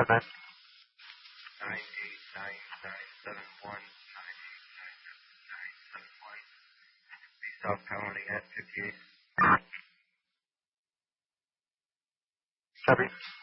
5, man. 98971, 9897971. Be south pounding at 58. Copy.